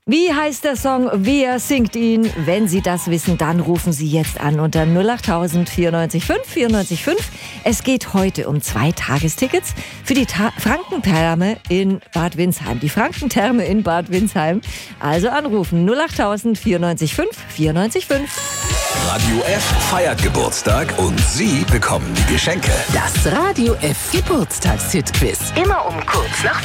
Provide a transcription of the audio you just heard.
Wie heißt der Song? Wer singt ihn? Wenn Sie das wissen, dann rufen Sie jetzt an unter 08000 94 5 94 5. Es geht heute um 2 Tagestickets für die Frankentherme in Bad Windsheim. Die Frankentherme in Bad Windsheim. Also anrufen 08000 94 5 94 5. Radio F feiert Geburtstag und Sie bekommen die Geschenke. Das Radio F Geburtstagshit-Quiz. Immer um kurz nach